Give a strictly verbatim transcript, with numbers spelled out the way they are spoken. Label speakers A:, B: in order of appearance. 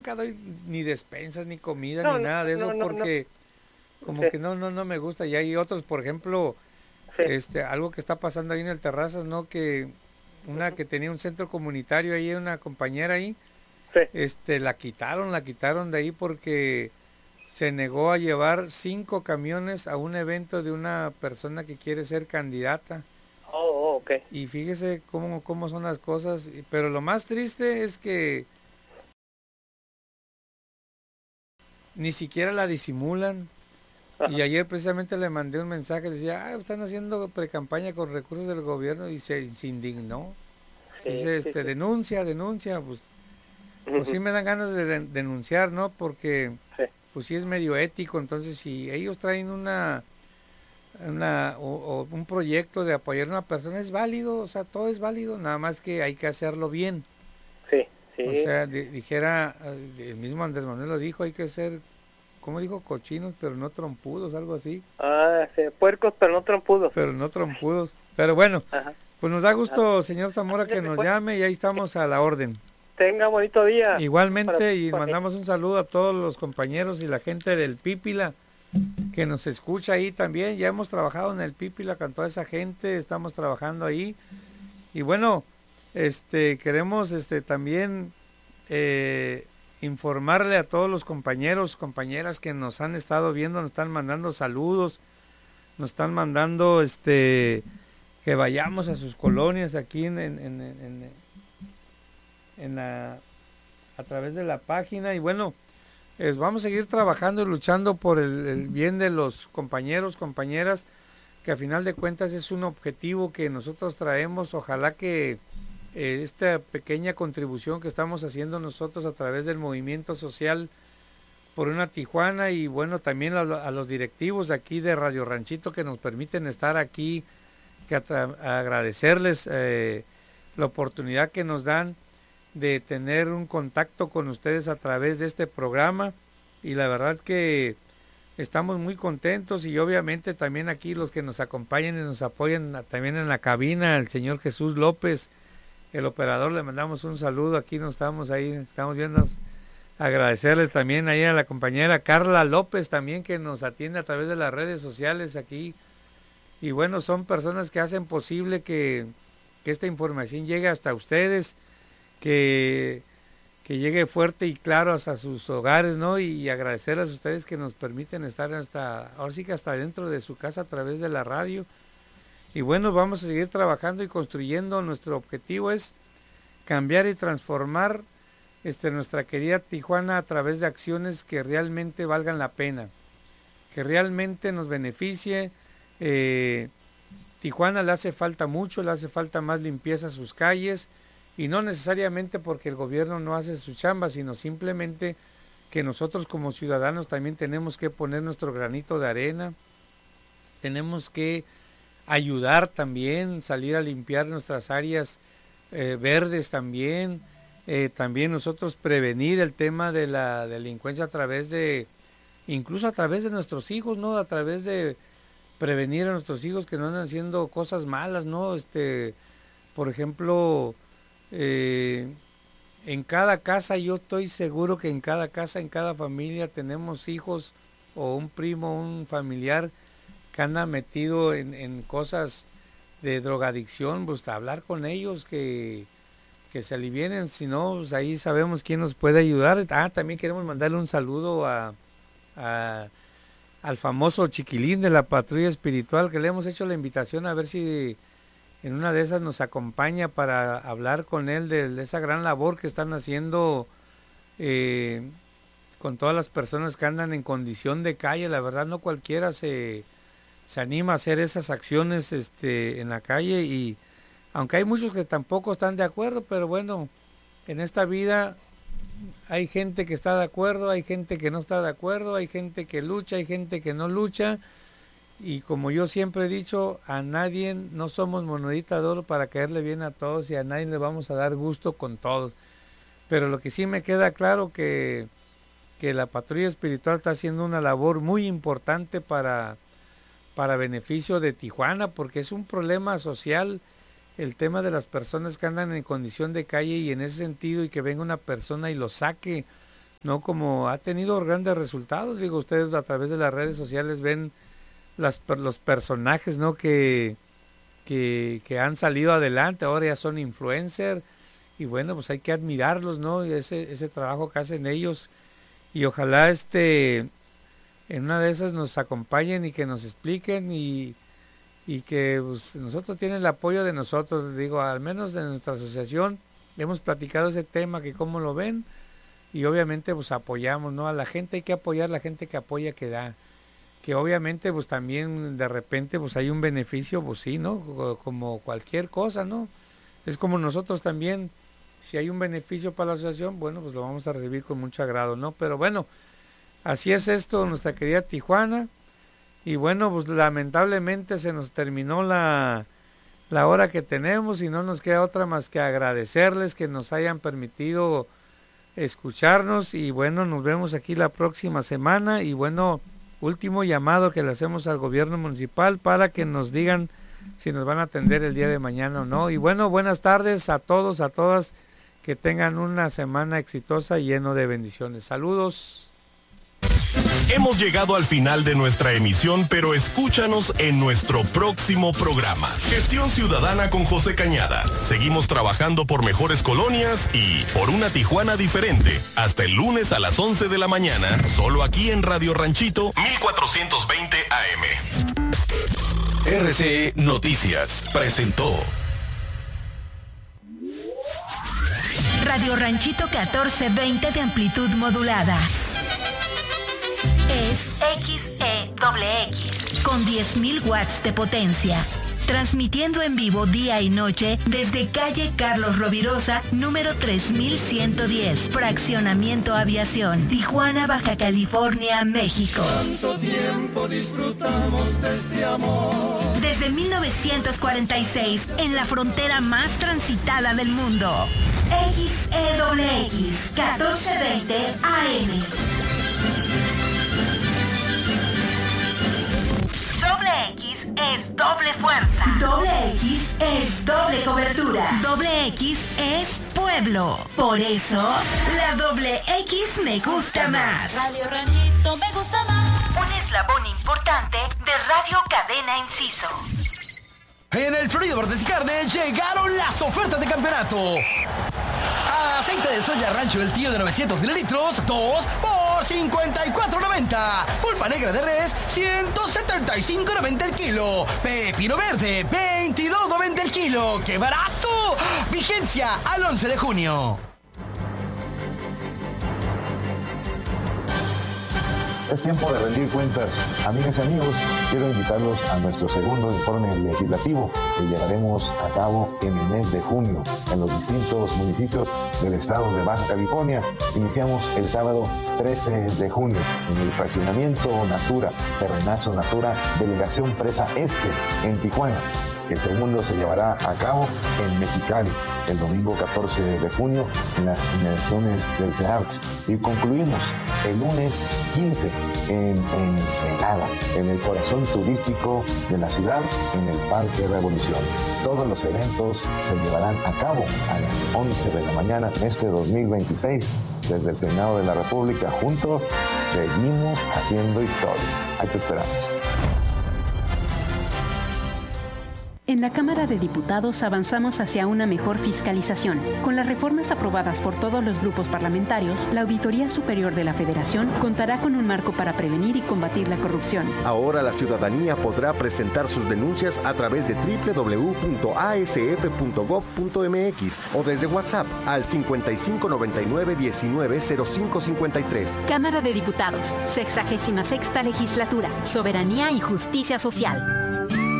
A: nunca doy ni despensas, ni comida,
B: No,
A: ni
B: no,
A: nada de
B: no,
A: eso,
B: no, no.
A: porque como
B: Sí,
A: que no, no, no me gusta. Y hay otros, por ejemplo,
B: sí.
A: este, algo que está pasando ahí en el Terrazas, ¿no? Que una
B: Ujú.
A: que tenía un centro comunitario ahí, una compañera ahí,
B: Sí.
A: este, la quitaron, la quitaron de ahí porque se negó a llevar cinco camiones a un evento de una persona que quiere ser candidata.
B: Oh, oh, ok.
A: Y fíjese cómo, cómo son las cosas. Pero lo más triste es que ni siquiera la disimulan. Y
B: Ajá.
A: ayer precisamente le mandé un mensaje, decía, ah, están haciendo precampaña con recursos del gobierno y se, se indignó.
B: Sí,
A: Dice,
B: sí,
A: este,
B: sí.
A: denuncia, denuncia, pues, pues
B: Ujú.
A: sí me dan ganas de, de- denunciar, ¿no? Porque
B: Sí,
A: pues sí es medio ético, entonces si ellos traen una, una o, o un proyecto de apoyar a una persona es válido, o sea, todo es válido, nada más que hay que hacerlo bien.
B: sí,
A: O
B: sí.
A: sea, di- dijera, eh, el mismo Andrés Manuel lo dijo, hay que ser, ¿cómo dijo? Cochinos, pero no trompudos, algo así,
B: Ah, sí. Puercos, pero no trompudos.
A: pero no trompudos. Pero bueno,
B: Ajá.
A: pues nos da
B: Ah,
A: gusto, señor Zamora, que
B: ándale,
A: nos
B: pues.
A: llame y ahí estamos a la orden.
B: Tenga bonito día para
A: Igualmente,
B: usted,
A: y
B: Joaquín.
A: mandamos un saludo a todos los compañeros y la gente del Pípila que nos escucha ahí también. Ya hemos trabajado en el Pípila con toda esa gente, estamos trabajando ahí. Y bueno, este queremos este también eh, informarle a todos los compañeros, compañeras que nos han estado viendo, nos están mandando saludos, nos están mandando este que vayamos a sus colonias aquí en, en, en, en, en la, a través de la página. Y bueno, es, vamos a seguir trabajando y luchando por el, el bien de los compañeros, compañeras, que a final de cuentas es un objetivo que nosotros traemos. Ojalá que eh, esta pequeña contribución que estamos haciendo nosotros a través del movimiento social por una Tijuana y bueno, también a, a los directivos de aquí de Radio Ranchito que nos permiten estar aquí, que a, agradecerles eh, la oportunidad que nos dan de tener un contacto con ustedes a través de este programa y la verdad que estamos muy contentos y obviamente también aquí los que nos acompañan y nos apoyan también en la cabina, el señor Jesús López, el operador, le mandamos un saludo, aquí nos estamos ahí, estamos viendo, agradecerles también ahí a la compañera Carla López también que nos atiende a través de las redes sociales aquí y bueno, son personas que hacen posible que, que esta información llegue hasta ustedes, que que llegue fuerte y claro hasta sus hogares, ¿no? Y agradecerles a ustedes que nos permiten estar hasta, ahora sí que hasta dentro de su casa a través de la radio. Y bueno, vamos a seguir trabajando y construyendo. Nuestro objetivo es cambiar y transformar este, nuestra querida Tijuana a través de acciones que realmente valgan la pena, que realmente nos beneficie. Eh, Tijuana le hace falta mucho, le hace falta más limpieza a sus calles y no necesariamente porque el gobierno no hace su chamba, sino simplemente que nosotros como ciudadanos también tenemos que poner nuestro granito de arena, tenemos que ayudar también, salir a limpiar nuestras áreas eh, verdes también, eh, también nosotros prevenir el tema de la delincuencia a través de, incluso a través de nuestros hijos, ¿no? A través de prevenir a nuestros hijos que no andan haciendo cosas malas, ¿no? Este, por ejemplo, eh, en cada casa, yo estoy seguro que en cada casa, en cada familia tenemos hijos o un primo, un familiar que anda metido en, en cosas de drogadicción, pues hablar con ellos, que, que se alivienen, si no, pues ahí sabemos quién nos puede ayudar. Ah, también queremos mandarle un saludo a, a al famoso Chiquilín de la Patrulla Espiritual, que le hemos hecho la invitación a ver si en una de esas nos acompaña para hablar con él de, de esa gran labor que están haciendo eh, con todas las personas que andan en condición de calle. La verdad no cualquiera se, se anima a hacer esas acciones este, en la calle y aunque hay muchos que tampoco están de acuerdo, pero bueno, en esta vida hay gente que está de acuerdo, hay gente que no está de acuerdo, hay gente que lucha, hay gente que no lucha. Y como yo siempre he dicho, a nadie, no somos monedita de oro para caerle bien a todos y a nadie le vamos a dar gusto con todos. Pero lo que sí me queda claro que, que la patrulla espiritual está haciendo una labor muy importante para, para beneficio de Tijuana, porque es un problema social el tema de las personas que andan en condición de calle y en ese sentido y que venga una persona y lo saque no como ha tenido grandes resultados. Digo, ustedes a través de las redes sociales ven las, los personajes, ¿no? Que, que, que han salido adelante, ahora ya son influencers, y bueno, pues hay que admirarlos, ¿no? Ese, ese trabajo que hacen ellos, y ojalá este en una de esas nos acompañen y que nos expliquen, y, y que pues, nosotros tienen el apoyo de nosotros, digo, al menos de nuestra asociación, hemos platicado ese tema, que cómo lo ven, y obviamente pues apoyamos, ¿no? A la gente hay que apoyar, la gente que apoya que da, que obviamente pues también de repente pues hay un beneficio, pues sí, ¿no? Como cualquier cosa, ¿no? Es como nosotros también, si hay un beneficio para la asociación, bueno, pues lo vamos a recibir con mucho agrado, ¿no? Pero bueno, así es esto, nuestra querida Tijuana, y bueno, pues lamentablemente se nos terminó la, la hora que tenemos, y no nos queda otra más que agradecerles que nos hayan permitido escucharnos, y bueno, nos vemos aquí la próxima semana, y bueno, último llamado que le hacemos al gobierno municipal para que nos digan si nos van a atender el día de mañana o no. Y bueno, buenas tardes a todos, a todas, que tengan una semana exitosa y lleno de bendiciones. Saludos.
C: Hemos llegado al final de nuestra emisión, pero escúchanos en nuestro próximo programa. Gestión Ciudadana con José Cañada. Seguimos trabajando por mejores colonias y por una Tijuana diferente. Hasta el lunes a las once de la mañana, solo aquí en Radio Ranchito mil cuatrocientos veinte A M. R C E Noticias presentó
D: Radio Ranchito catorce veinte de amplitud modulada. Es X E X con diez mil watts de potencia. Transmitiendo en vivo día y noche desde calle Carlos Rovirosa, número tres mil ciento diez, Fraccionamiento Aviación, Tijuana, Baja California, México.
E: ¿Cuánto tiempo disfrutamos de este amor?
D: Desde mil novecientos cuarenta y seis, en la frontera más transitada del mundo. X E X, catorce veinte A M. Doble X es doble fuerza. Doble X es doble cobertura. Doble X es pueblo. Por eso, la doble X me gusta más.
F: Radio Ranchito me gusta más.
D: Un eslabón importante de Radio Cadena Inciso.
G: En el Florido Verdes y Carne llegaron las ofertas de campeonato. Aceite de soya Rancho del Tío de novecientos mililitros, dos por cincuenta y cuatro noventa. Pulpa negra de res, ciento setenta y cinco noventa el kilo. Pepino verde, veintidós noventa el kilo. ¡Qué barato! Vigencia al once de junio.
H: Es tiempo de rendir cuentas. Amigas y amigos, quiero invitarlos a nuestro segundo informe legislativo que llevaremos a cabo en el mes de junio en los distintos municipios del estado de Baja California. Iniciamos el sábado trece de junio en el fraccionamiento Natura, Terrenazo Natura, Delegación Presa Este, en Tijuana. El segundo se llevará a cabo en Mexicali el domingo catorce de junio en las inmediaciones del CEART. Y concluimos el lunes quince en Ensenada, en el corazón turístico de la ciudad, en el Parque Revolución. Todos los eventos se llevarán a cabo a las once de la mañana en este dos mil veintiséis. Desde el Senado de la República, juntos seguimos haciendo historia. Ahí te esperamos.
I: En la Cámara de Diputados avanzamos hacia una mejor fiscalización. Con las reformas aprobadas por todos los grupos parlamentarios, la Auditoría Superior de la Federación contará con un marco para prevenir y combatir la corrupción.
J: Ahora la ciudadanía podrá presentar sus denuncias a través de doble u doble u doble u punto a s f punto gob punto m x o desde WhatsApp al cincuenta y cinco noventa y nueve diecinueve cero cinco cincuenta y tres.
I: Cámara de Diputados, sexagésima sexta legislatura, Soberanía y Justicia Social.